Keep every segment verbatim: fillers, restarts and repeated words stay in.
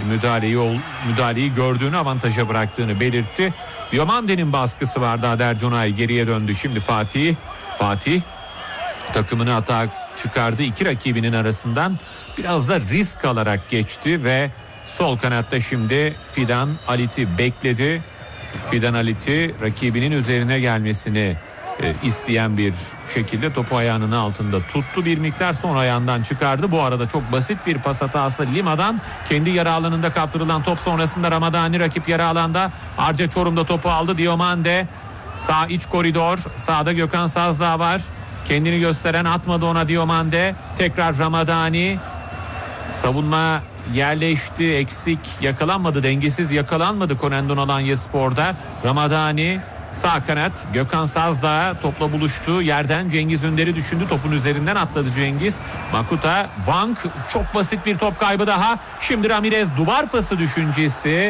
müdahaleyi müdahaleyi gördüğünü, avantaja bıraktığını belirtti. Diomande'nin baskısı vardı. Aderconay geriye döndü. Şimdi Fatih. Fatih takımını hata çıkardı. İki rakibinin arasından biraz da risk alarak geçti ve sol kanatta şimdi Fidan Halit'i bekledi. Fidan Halit'i rakibinin üzerine gelmesini e, isteyen bir şekilde topu ayağının altında tuttu. Bir miktar sonra ayağından çıkardı. Bu arada çok basit bir pas hatası Lima'dan. Kendi yarı alanında kaptırılan top sonrasında Ramadani rakip yarı alanda. Arca Çorum'da topu aldı. Diomande sağ iç koridor. Sağda Gökhan Sazdağ var. Kendini gösteren, atmadı ona Diomande. Tekrar Ramadani. Savunma yerleşti, eksik yakalanmadı, dengesiz yakalanmadı Corendon Alanyaspor'da. Ramadani sağ kanat, Gökhan Sazdağ topla buluştu. Yerden Cengiz Ünder'i düşündü, topun üzerinden atladı Cengiz. Makuta, Vank, çok basit bir top kaybı daha. Şimdi Ramirez duvar pası düşüncesi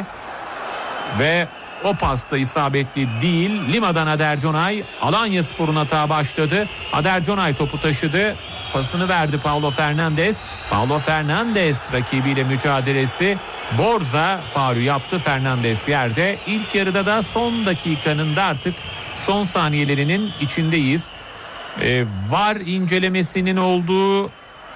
ve o pasta isabetli değil. Lima'dan Aderconay, Alanyaspor'un hata başladı. Aderconay topu taşıdı. Pasını verdi Paulo Fernandes. Paulo Fernandes rakibiyle mücadelesi. Borza faulü yaptı. Fernandes yerde. İlk yarıda da son dakikanın da artık son saniyelerinin içindeyiz. Ee, VAR incelemesinin olduğu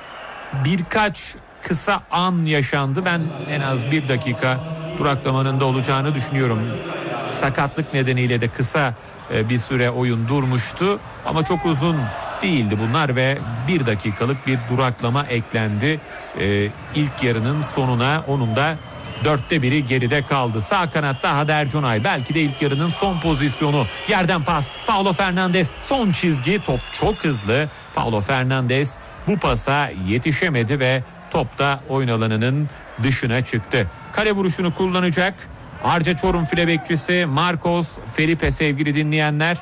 birkaç kısa an yaşandı. Ben en az bir dakika duraklamanın da olacağını düşünüyorum. Sakatlık nedeniyle de kısa bir süre oyun durmuştu ama çok uzun değildi bunlar ve bir dakikalık bir duraklama eklendi. Ee, ilk yarının sonuna, onun da dörtte biri geride kaldı. Sağ kanatta Aderconay, belki de ilk yarının son pozisyonu. Yerden pas, Paulo Fernandes, son çizgi, top çok hızlı. Paulo Fernandes bu pasa yetişemedi ve top da oyun alanının dışına çıktı. Kale vuruşunu kullanacak Arca Çorum file bekçisi Marcos Felipe sevgili dinleyenler.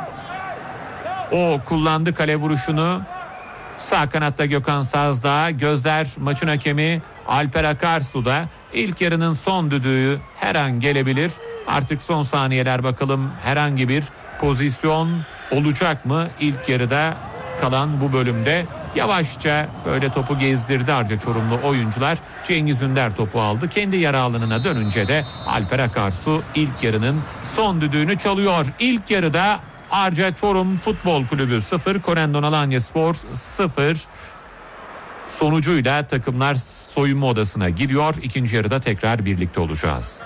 O kullandı kale vuruşunu. Sağ kanatta Gökhan Sazdağ. Gözler maçın hakemi Alper Akarsu'da. İlk yarının son düdüğü her an gelebilir. Artık son saniyeler, bakalım herhangi bir pozisyon olacak mı ilk yarıda kalan bu bölümde. Yavaşça böyle topu gezdirdi Arca Çorumlu oyuncular. Cengiz Ünder topu aldı. Kendi yarı alanına dönünce de Alper Akarsu ilk yarının son düdüğünü çalıyor. İlk yarıda Arca Çorum Futbol Kulübü sıfır, Corendon Alanyaspor sıfır sonucuyla takımlar soyunma odasına gidiyor. İkinci yarıda tekrar birlikte olacağız.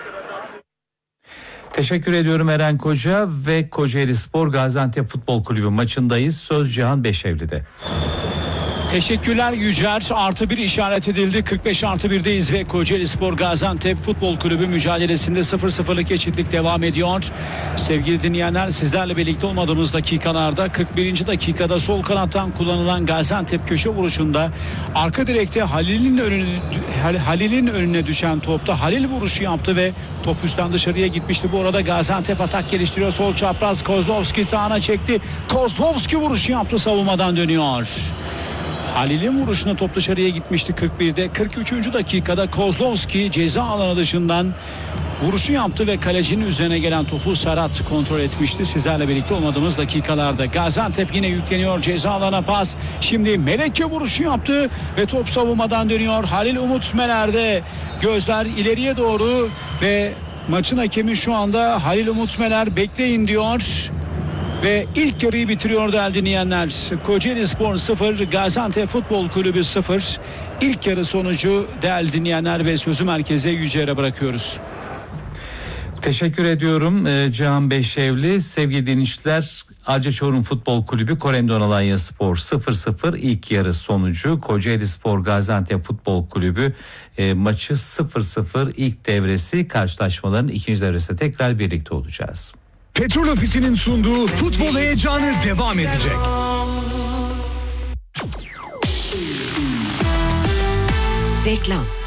Teşekkür ediyorum Eren Koca ve Kocaelispor Gaziantep Futbol Kulübü maçındayız. Söz Cihan Beşevli'de. Teşekkürler Yücer. Artı bir işaret edildi. kırk beş artı birdeyiz ve Kocaelispor Gaziantep Futbol Kulübü mücadelesinde sıfır sıfırlık eşitlik devam ediyor. Sevgili dinleyenler, sizlerle birlikte olmadığımız dakikalarda kırk birinci dakikada sol kanattan kullanılan Gaziantep köşe vuruşunda arka direkte Halil'in önüne Halil'in önüne düşen topta Halil vuruşu yaptı ve top üstten dışarıya gitmişti. Bu arada Gaziantep atak geliştiriyor. Sol çapraz Kozlovski sağına çekti. Kozlovski vuruşu yaptı, savunmadan dönüyor. Halil'in vuruşuna top dışarıya gitmişti kırk birde. kırk üçüncü dakikada Kozlovski ceza alanı dışından vuruşu yaptı ve kalecinin üzerine gelen topu Serhat kontrol etmişti. Sizlerle birlikte olmadığımız dakikalarda Gaziantep yine yükleniyor, ceza alana pas. Şimdi Meleke vuruşu yaptı ve top savunmadan dönüyor. Halil Umut Meler'de, gözler ileriye doğru ve maçın hakemi şu anda Halil Umut Meler bekleyin diyor. Ve ilk yarıyı bitiriyor değerli dinleyenler. Kocaelispor sıfır, Gaziantep Futbol Kulübü sıfır. İlk yarı sonucu değerli dinleyenler ve sözü merkeze Yücer'e bırakıyoruz. Teşekkür ediyorum Cihan Beşevli. Sevgili dinleyiciler, Arca Çorum Futbol Kulübü Corendon Alanyaspor sıfır sıfır ilk yarı sonucu. Kocaelispor Gaziantep Futbol Kulübü e, maçı sıfır sıfır ilk devresi. Karşılaşmaların ikinci devresinde tekrar birlikte olacağız. Petrol Ofisi'nin sunduğu futbol heyecanı devam edecek. Reklam.